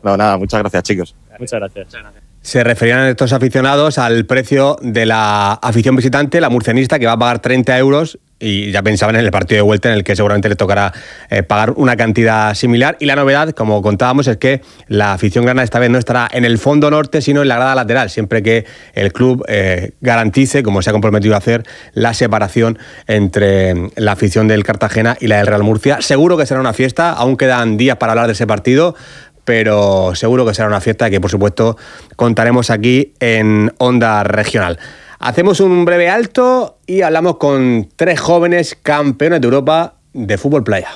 No, nada, muchas gracias, chicos. Muchas gracias. Se referían estos aficionados al precio de la afición visitante, la murcianista, que va a pagar 30 euros, y ya pensaban en el partido de vuelta, en el que seguramente le tocará pagar una cantidad similar. Y la novedad, como contábamos, es que la afición grana esta vez no estará en el fondo norte, sino en la grada lateral, siempre que el club garantice, como se ha comprometido a hacer, la separación entre la afición del Cartagena y la del Real Murcia. Seguro que será una fiesta, aún quedan días para hablar de ese partido, pero seguro que será una fiesta que, por supuesto, contaremos aquí en Onda Regional. Hacemos un breve alto y hablamos con 3 jóvenes campeones de Europa de fútbol playa.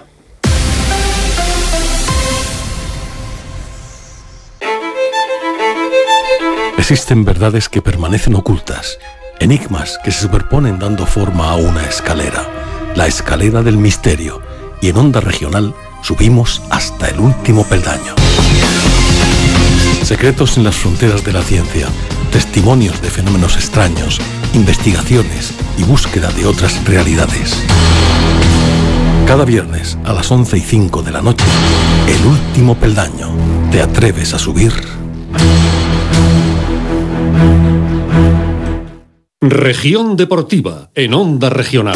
Existen verdades que permanecen ocultas, enigmas que se superponen dando forma a una escalera, la escalera del misterio, y en Onda Regional subimos hasta el último peldaño. Secretos en las fronteras de la ciencia, testimonios de fenómenos extraños, investigaciones y búsqueda de otras realidades. Cada viernes a las 11:05 de la noche, el último peldaño. ¿Te atreves a subir? Región Deportiva en Onda Regional.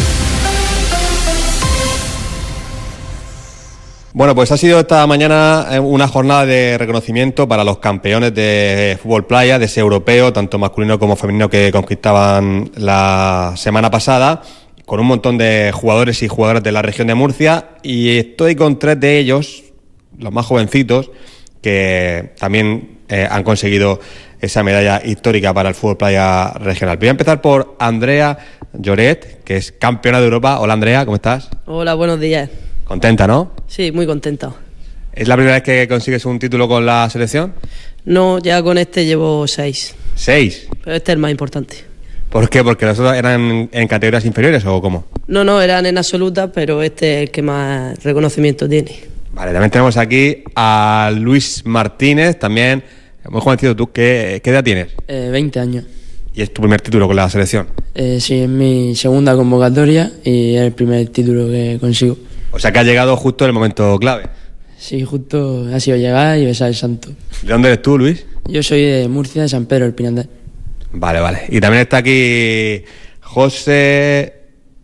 Bueno, pues ha sido esta mañana una jornada de reconocimiento para los campeones de fútbol playa, de ese europeo, tanto masculino como femenino, que conquistaban la semana pasada, con un montón de jugadores y jugadoras de la región de Murcia, y estoy con 3 de ellos, los más jovencitos, que también han conseguido esa medalla histórica para el fútbol playa regional. Voy a empezar por Andrea Lloret, que es campeona de Europa. Hola, Andrea, ¿cómo estás? Hola, buenos días. ¿Contenta, no? Sí, muy contenta. ¿Es la primera vez que consigues un título con la selección? No, ya con este llevo 6. ¿6? Pero este es el más importante. ¿Por qué? ¿Porque los otros eran en categorías inferiores o cómo? No, eran en absoluta, pero este es el que más reconocimiento tiene. Vale, también tenemos aquí a Luis Martínez, también muy jovencito. ¿Tú qué edad tienes? 20 años. ¿Y es tu primer título con la selección? Sí, es mi segunda convocatoria y es el primer título que consigo. O sea que ha llegado justo en el momento clave. Sí, justo ha sido llegar y besar el santo. ¿De dónde eres tú, Luis? Yo soy de Murcia, de San Pedro del Pinandal. Vale. Y también está aquí José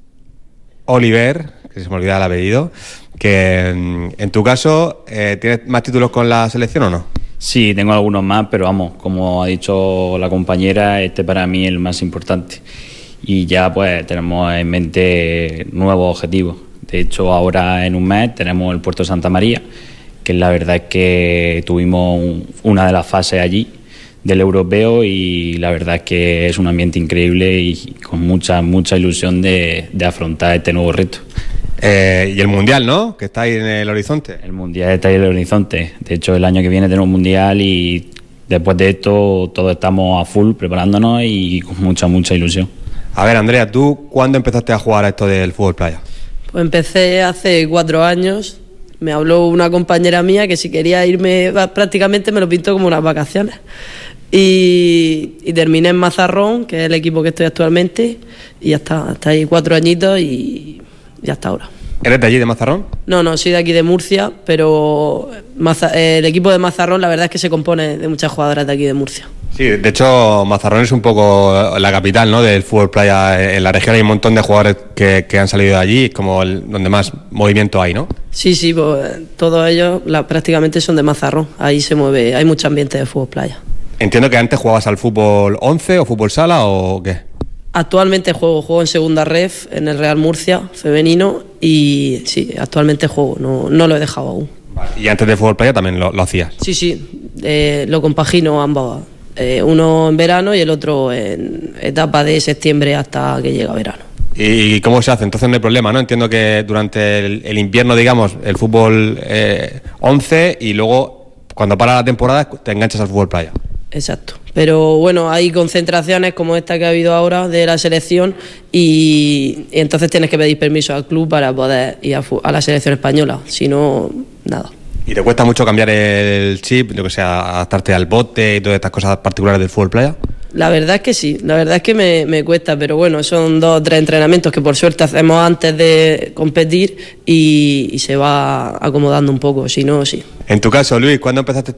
Oliver, que se me olvida el apellido, que en tu caso, ¿tienes más títulos con la selección o no? Sí, tengo algunos más, pero vamos, como ha dicho la compañera, este para mí es el más importante. Y ya pues tenemos en mente nuevos objetivos. De hecho, ahora en un mes tenemos el Puerto Santa María, que la verdad es que tuvimos una de las fases allí del europeo y la verdad es que es un ambiente increíble y con mucha ilusión de afrontar este nuevo reto. Y el Mundial, ¿no? Que está ahí en el horizonte. El Mundial está ahí en el horizonte. De hecho, el año que viene tenemos Mundial y después de esto todos estamos a full preparándonos y con mucha ilusión. A ver, Andrea, ¿tú cuándo empezaste a jugar a esto del fútbol playa? Pues empecé hace 4 años. Me habló una compañera mía que si quería irme, prácticamente me lo pintó como unas vacaciones. Y terminé en Mazarrón, que es el equipo que estoy actualmente, y ya está, hasta ahí 4 añitos y ya hasta ahora. ¿Eres de allí, de Mazarrón? No, soy de aquí de Murcia, pero el equipo de Mazarrón la verdad es que se compone de muchas jugadoras de aquí de Murcia. Sí, de hecho Mazarrón es un poco la capital, ¿no?, del fútbol playa en la región. Hay un montón de jugadores que han salido de allí, es como donde más movimiento hay, ¿no? Sí, pues todos ellos prácticamente son de Mazarrón, ahí se mueve, hay mucho ambiente de fútbol playa. Entiendo que antes jugabas al fútbol 11 o fútbol sala o qué. Actualmente juego en segunda ref en el Real Murcia femenino y sí, actualmente juego, no lo he dejado aún. Vale. Y antes de fútbol playa también lo hacías. Sí, lo compagino ambos, uno en verano y el otro en etapa de septiembre hasta que llega verano. ¿Y cómo se hace? Entonces no hay problema, ¿no? Entiendo que durante el invierno, digamos, el fútbol 11 y luego cuando para la temporada te enganchas al fútbol playa. Exacto, pero bueno, hay concentraciones como esta que ha habido ahora de la selección y entonces tienes que pedir permiso al club para poder ir a la selección española, si no, nada. ¿Y te cuesta mucho cambiar el chip, lo que sea, adaptarte al bote y todas estas cosas particulares del fútbol playa? La verdad es que sí, la verdad es que me cuesta, pero bueno, son 2 o 3 entrenamientos que por suerte hacemos antes de competir y se va acomodando un poco, si no, sí. En tu caso, Luis, ¿cuándo empezaste